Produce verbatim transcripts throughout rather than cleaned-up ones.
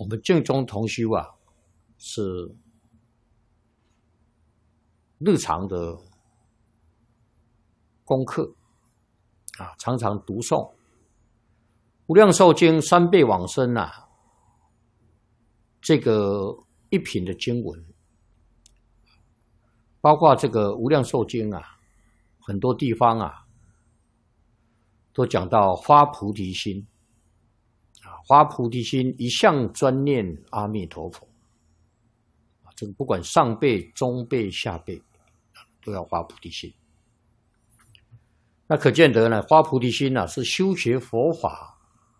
我们净宗同修啊，是日常的功课啊，常常读诵《无量寿经》三倍往生啊，这个一品的经文，包括这个《无量寿经》啊，很多地方啊，都讲到发菩提心啊，发菩提心一向专念阿弥陀佛啊，这个不管上辈、中辈、下辈，都要发菩提心。那可见得呢，发菩提心啊，是修学佛法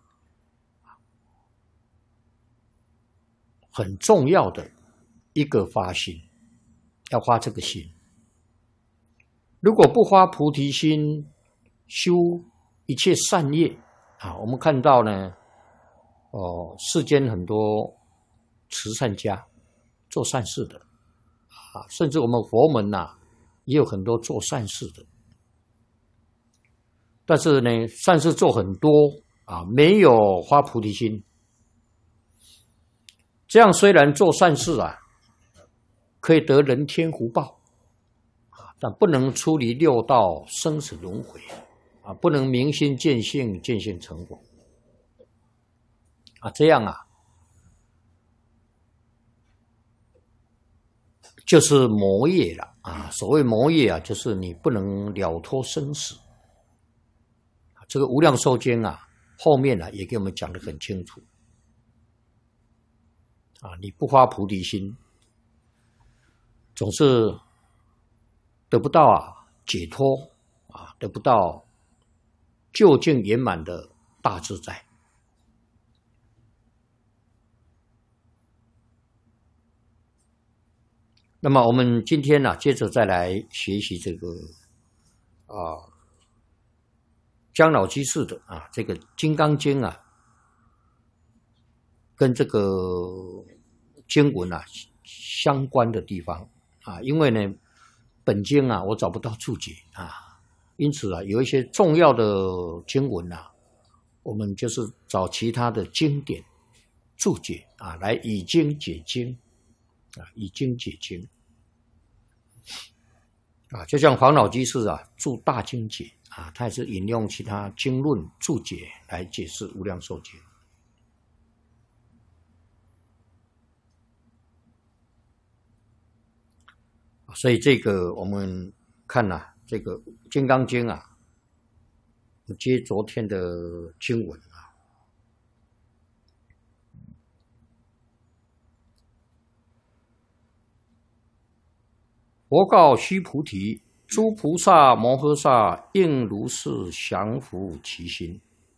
很重要的一个发心，要发这个心。如果不发菩提心，修一切善业啊，我们看到呢，哦，世间很多慈善家做善事的啊，甚至我们佛门呐、啊，也有很多做善事的。但是呢，善事做很多啊，没有发菩提心。这样虽然做善事啊，可以得人天福报啊，但不能出离六道生死轮回啊，不能明心见性，见性成佛啊，这样啊，就是魔业了啊。所谓魔业啊，就是你不能了脱生死。这个《无量寿经》啊，后面啊也给我们讲得很清楚啊，你不发菩提心，总是得不到啊解脱啊，得不到究竟圆满的大自在。那么我们今天呢、啊，接着再来学习这个啊姜老居士的啊这个《金刚经》啊，跟这个经文啊相关的地方啊，因为呢本经啊我找不到注解啊，因此啊有一些重要的经文啊，我们就是找其他的经典注解啊来以经解经啊，以经解经啊，就像黄老居士啊注大经解啊，他也是引用其他经论注解来解释《无量寿经》。所以这个我们看啊，这个《金刚经》啊，接昨天的经文啊，佛告须菩提：诸菩萨摩诃萨应如是降伏其心。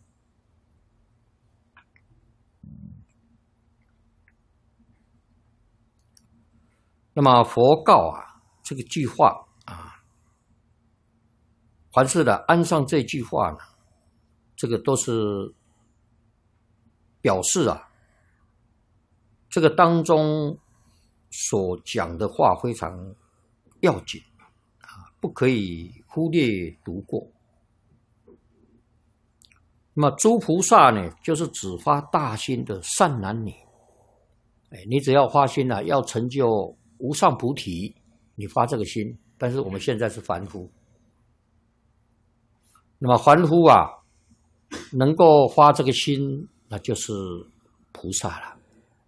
那么佛告啊。这个句话啊，凡是的安上这句话呢，这个都是表示啊，这个当中所讲的话非常要紧啊，不可以忽略读过。那么诸菩萨呢，就是只发大心的善男女，哎，你只要发心啊，要成就无上菩提。你发这个心，但是我们现在是凡夫，那么凡夫啊，能够发这个心，那就是菩萨了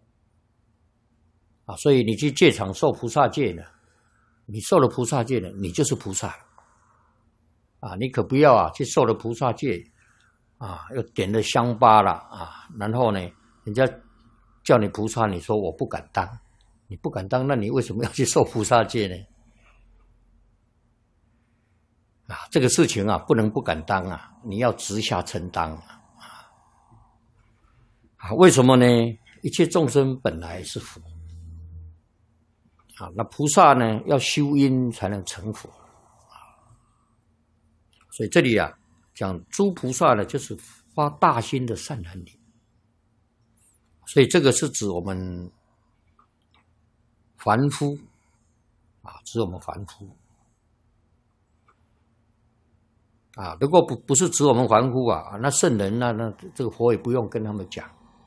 啊。所以你去戒场受菩萨戒呢，你受了菩萨戒呢，你就是菩萨了啊。你可不要啊，去受了菩萨戒啊，又点了香巴了啊，然后呢，人家叫你菩萨，你说我不敢当。你不敢当，那你为什么要去受菩萨戒呢？啊，这个事情啊，不能不敢当啊，你要直下承担啊！啊，为什么呢？一切众生本来是佛啊，那菩萨呢，要修因才能成佛啊。所以这里啊，讲诸菩萨呢，就是发大心的善男女，所以这个是指我们。凡夫啊，指我们凡夫啊，如果不不是指我们凡夫啊，那圣人那那这个佛也不用跟他们讲